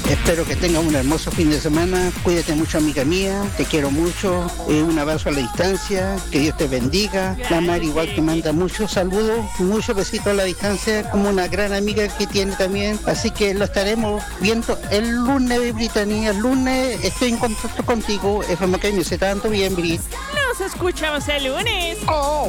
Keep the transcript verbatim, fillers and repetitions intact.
Espero que tengas un hermoso fin de semana. Cuídate mucho, amiga mía. Te quiero mucho. Eh, un abrazo a la distancia. Que Dios te bendiga. La Mari igual te manda muchos saludos, muchos besitos a la distancia, como una gran amiga que tiene también. Así que lo estaremos viendo el lunes, Britannia. El lunes estoy en contacto contigo. F M K me sé tanto bien, Brit. Nos escuchamos el lunes. Oh.